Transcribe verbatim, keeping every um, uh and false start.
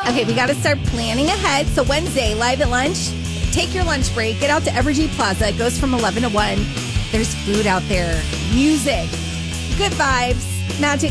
Okay, we got to start planning ahead. So Wednesday, live at lunch. Take your lunch break. Get out to Evergy Plaza. It goes from eleven to one. There's food out there. Music. Good vibes. Magic